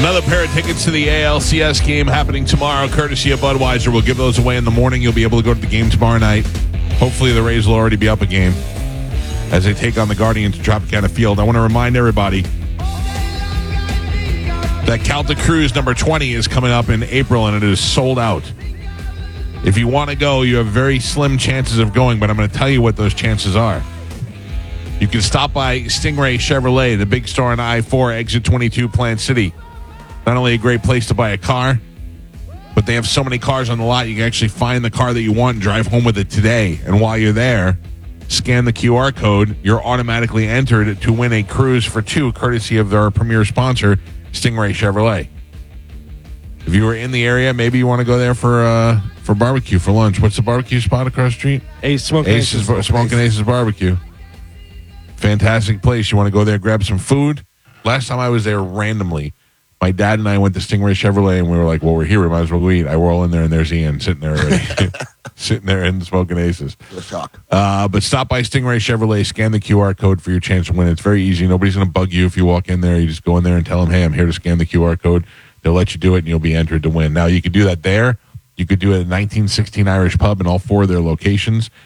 Another pair of tickets to the ALCS game happening tomorrow, courtesy of Budweiser. We'll give those away in the morning. You'll be able to go to the game tomorrow night. Hopefully the Rays will already be up a game as they take on the Guardians at Tropicana Field. I want to remind everybody that Celtic Cruise number 20 is coming up in April, and it is sold out. If you want to go, you have very slim chances of going, but I'm going to tell you what those chances are. You can stop by Stingray Chevrolet, the big store on I-4, exit 22, Plant City. Not only a great place to buy a car, but they have so many cars on the lot, you can actually find the car that you want and drive home with it today. And while you're there, scan the QR code. You're automatically entered to win a cruise for two, courtesy of their premier sponsor, Stingray Chevrolet. If you were in the area, maybe you want to go there for barbecue for lunch. What's the barbecue spot across the street? Smoking Aces Barbecue. Fantastic place. You want to go there, grab some food. Last time I was there randomly, my dad and I went to Stingray Chevrolet, and we were like, well, we're here. We might as well go eat. I roll in there, and there's Ian sitting there already. Sitting there in Smoking Aces. Shock. But stop by Stingray Chevrolet, scan the QR code for your chance to win. It's very easy. Nobody's going to bug you if you walk in there. You just go in there and tell them, hey, I'm here to scan the QR code. They'll let you do it, and you'll be entered to win. Now, you could do that there. You could do it at 1916 Irish Pub in all four of their locations.